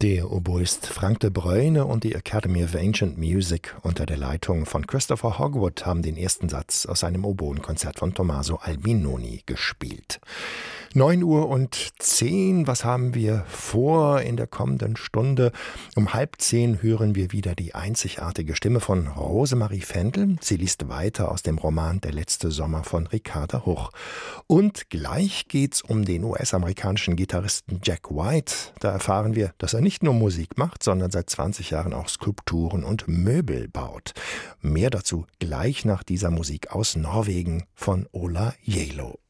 Der Oboist Frank de Bruyne und die Academy of Ancient Music unter der Leitung von Christopher Hogwood haben den ersten Satz aus einem Oboenkonzert von Tommaso Albinoni gespielt. 9:10 Uhr, was haben wir vor in der kommenden Stunde? Um 9:30 hören wir wieder die einzigartige Stimme von Rosemarie Fendel. Sie liest weiter aus dem Roman Der letzte Sommer von Ricarda Huch. Und gleich geht's um den US-amerikanischen Gitarristen Jack White. Da erfahren wir, dass er nicht nur Musik macht, sondern seit 20 Jahren auch Skulpturen und Möbel baut. Mehr dazu gleich nach dieser Musik aus Norwegen von Ola Gjeilo.